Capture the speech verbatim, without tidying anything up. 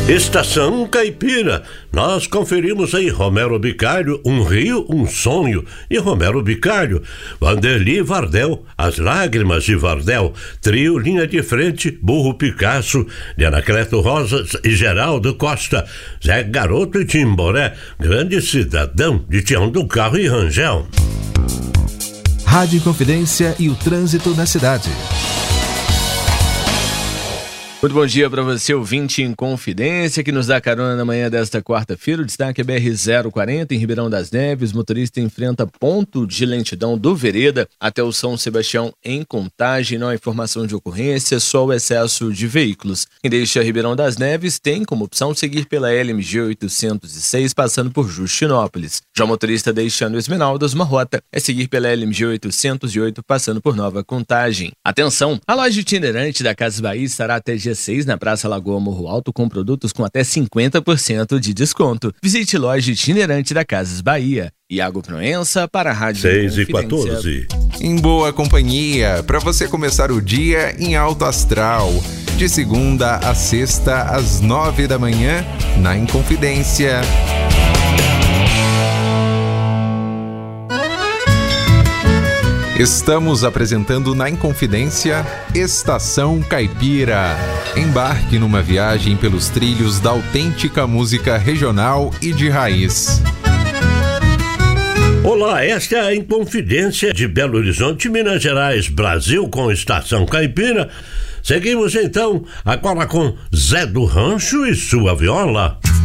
Estação Caipira, nós conferimos aí Romero Bicalho, Um Rio, Um Sonho, e Romero Bicalho, Vanderly Vardel, As Lágrimas de Vardel, Trio Linha de Frente, Burro Picasso, de Anacleto Rosas e Geraldo Costa, Zé Garoto e Timboré, Grande Cidadão, de Tião do Carro e Rangel. Rádio Inconfidência e o trânsito na cidade. Muito bom dia para você, ouvinte Inconfidência, que nos dá carona na manhã desta quarta-feira. O destaque é B R zero quarenta em Ribeirão das Neves. Motorista enfrenta ponto de lentidão do Vereda até o São Sebastião em Contagem. Não há informação de ocorrência, só o excesso de veículos. Quem deixa Ribeirão das Neves tem como opção seguir pela L M G oitocentos e seis, passando por Justinópolis. Já o motorista deixando Esmeraldas, uma rota é seguir pela L M G oitocentos e oito, passando por Nova Contagem. Atenção, a loja itinerante da Casas Bahia estará até dia seis na Praça Lagoa Morro Alto com produtos com até cinquenta por cento de desconto. Visite loja itinerante da Casas Bahia. Iago Proença para a Rádio seis e quatorze. Em boa companhia, para você começar o dia em alto astral. De segunda a sexta, às nove da manhã, na Inconfidência. Estamos apresentando na Inconfidência Estação Caipira. Embarque numa viagem pelos trilhos da autêntica música regional e de raiz. Olá, esta é a Inconfidência de Belo Horizonte, Minas Gerais, Brasil, com Estação Caipira. Seguimos então agora com Zé do Rancho e sua viola.